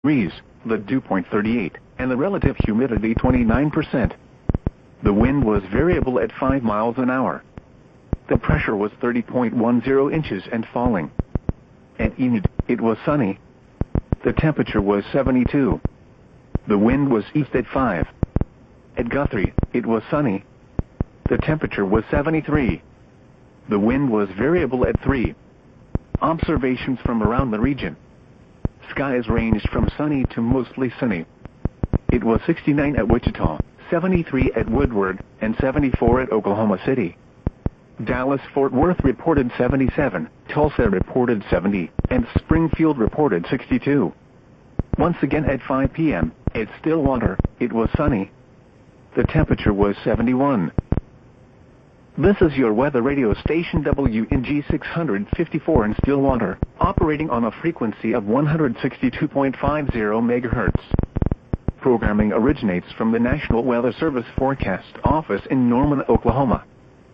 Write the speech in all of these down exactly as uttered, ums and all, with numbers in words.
degrees, the dew point thirty-eight, and the relative humidity twenty-nine percent. The wind was variable at five miles an hour. The pressure was thirty point one zero inches and falling. At Enid, it was sunny. The temperature was seventy-two. The wind was east at five. At Guthrie, it was sunny. The temperature was seventy-three. The wind was variable at three. Observations from around the region. Skies ranged from sunny to mostly sunny. It was sixty-nine at Wichita, seventy-three at Woodward, and seventy-four at Oklahoma City. Dallas-Fort Worth reported seventy-seven, Tulsa reported seventy, and Springfield reported sixty-two. Once again at five p m, at Stillwater, it was sunny. The temperature was seventy-one. This is your weather radio station W N G six fifty-four in Stillwater, operating on a frequency of one hundred sixty-two point five zero megahertz. Programming originates from the National Weather Service Forecast Office in Norman, Oklahoma.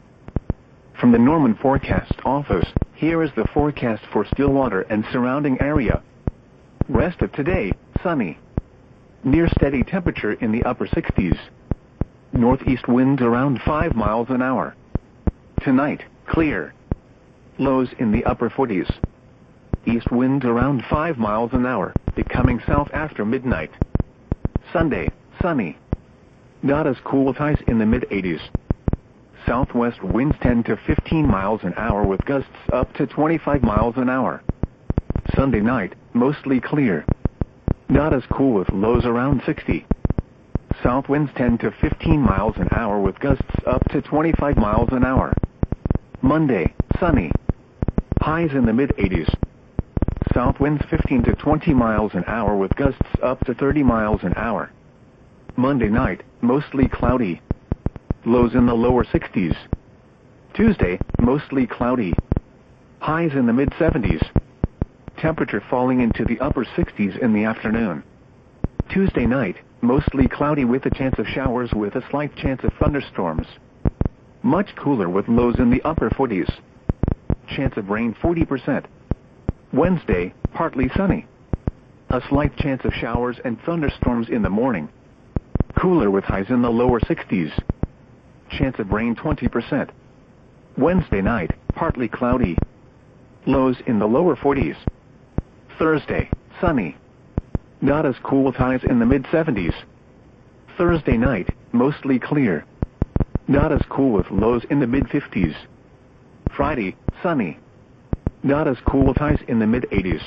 From the Norman Forecast Office, here is the forecast for Stillwater and surrounding area. Rest of today, sunny. Near steady temperature in the upper sixties. Northeast winds around five miles an hour. Tonight, clear. Lows in the upper forties. East winds around five miles an hour, becoming south after midnight. Sunday, sunny. Not as cool, with highs in the mid eighties. Southwest winds ten to fifteen miles an hour with gusts up to twenty-five miles an hour. Sunday night, mostly clear. Not as cool, with lows around sixty. South winds ten to fifteen miles an hour with gusts up to twenty-five miles an hour. Monday, sunny. Highs in the mid eighties. South winds fifteen to twenty miles an hour with gusts up to thirty miles an hour. Monday night, mostly cloudy. Lows in the lower sixties. Tuesday, mostly cloudy. Highs in the mid seventies. Temperature falling into the upper sixties in the afternoon. Tuesday night, mostly cloudy with a chance of showers with a slight chance of thunderstorms. Much cooler with lows in the upper forties. Chance of rain forty percent. Wednesday, partly sunny. A slight chance of showers and thunderstorms in the morning. Cooler with highs in the lower sixties. Chance of rain twenty percent. Wednesday night, partly cloudy. Lows in the lower forties. Thursday, sunny. Not as cool, with highs in the mid seventies. Thursday night, mostly clear. Not as cool, with lows in the mid fifties. Friday, sunny. Not as cool, with highs in the mid eighties.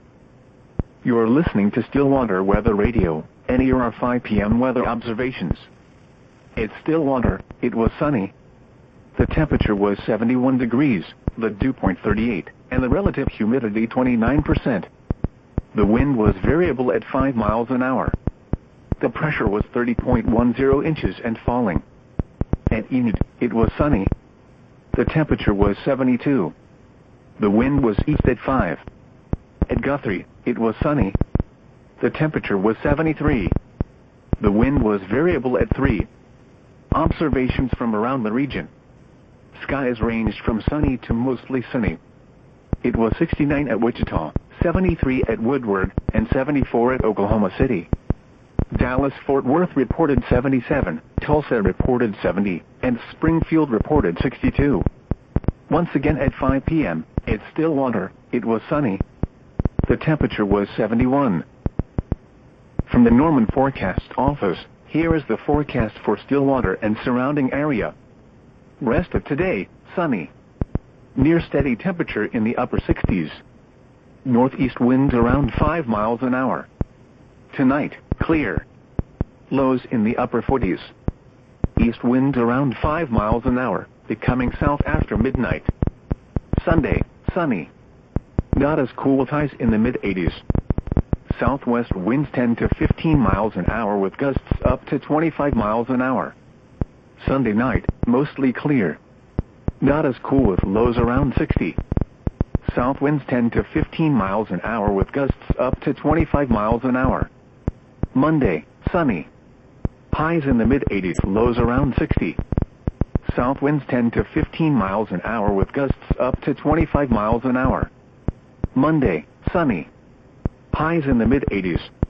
You're listening to Stillwater Weather Radio, and here are five p m weather observations. At Stillwater, it was sunny. The temperature was seventy-one degrees, the dew point thirty-eight, and the relative humidity twenty-nine percent. The wind was variable at five miles an hour. The pressure was thirty point one zero inches and falling. At Enid, it was sunny. The temperature was seventy-two. The wind was east at five. At Guthrie, it was sunny. The temperature was seventy-three. The wind was variable at three. Observations from around the region. Skies ranged from sunny to mostly sunny. It was sixty-nine at Wichita, seventy-three at Woodward, and seventy-four at Oklahoma City. Dallas-Fort Worth reported seventy-seven, Tulsa reported seventy, and Springfield reported sixty-two. Once again at five p m, at Stillwater, it was sunny. The temperature was seventy-one. From the Norman Forecast Office, here is the forecast for Stillwater and surrounding area. Rest of today, sunny. Near steady temperature in the upper sixties. Northeast winds around five miles an hour. Tonight, clear. Lows in the upper forties. East winds around five miles an hour, becoming south after midnight. Sunday, sunny. Not as cool, with highs in the mid eighties. Southwest winds ten to fifteen miles an hour with gusts up to twenty-five miles an hour. Sunday night, mostly clear. Not as cool, with lows around sixty. South winds ten to fifteen miles an hour with gusts up to twenty-five miles an hour. Monday, sunny. Highs in the mid eighties, lows around sixty. South winds ten to fifteen miles an hour with gusts up to twenty-five miles an hour. Monday, sunny. Highs in the mid eighties.